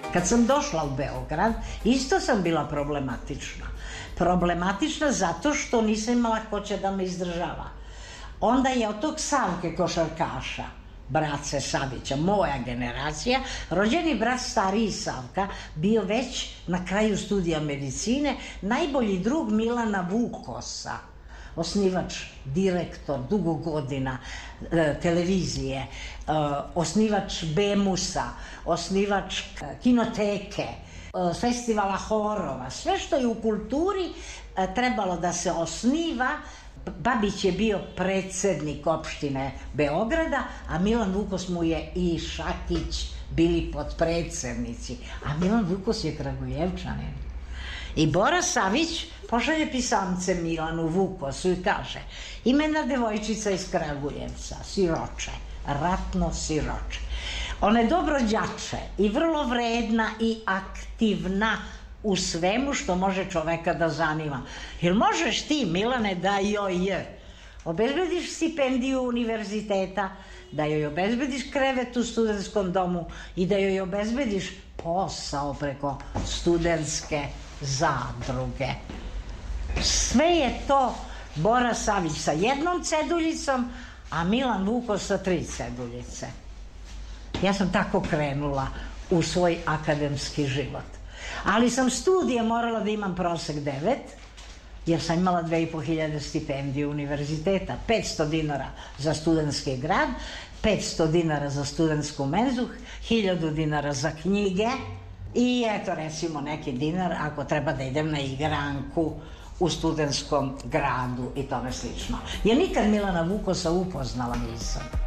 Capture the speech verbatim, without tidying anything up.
Kad sam došla u Beograd, isto sam bila problematična. Problematična zato što nisam imala ko će da me izdržava. Onda je od tog Savke košarkaša, brace Savića, moja generacija, rođeni brat stariji Savka, bio već na kraju studija medicine, najbolji drug Milana Vukosa, osnivač, direktor, dugo godina e, televizije, e, osnivač Bemusa, osnivač e, kinoteke, e, festivala horova, sve što je u kulturi e, trebalo da se osniva. Babić je bio predsednik opštine Beograda, a Milan Vukos mu je i Šakić bili potpredsednici, a Milan Vukos je Kragujevčanin. I Bora Savić pošalje pisamce Milanu Vukosu i kaže: imena devojčica iz Kragujevca, siroče, ratno siroče. Ona je dobro đače i vrlo vredna i aktivna u svemu što može čoveka da zanima. Jel možeš ti, Milane, da joj obezbediš stipendiju univerziteta, da joj obezbediš krevet u studentskom domu i da joj obezbediš posao preko studentske zadruge. Sve je to Bora Savić sa jednom ceduljicom, a Milan Vukos sa tri ceduljice. Ja sam tako krenula u svoj akademski život. Ali sam studije morala da imam prosek devet, jer sam imala dve i po hiljade stipendije univerziteta, petsto dinara za studentski grad, petsto dinara za studentsku menzu, hiljadu dinara za knjige i eto recimo neki dinar ako treba da idem na igranku u studentskom gradu i tome slično. Ja nikad Milana Vukosa upoznala nisam.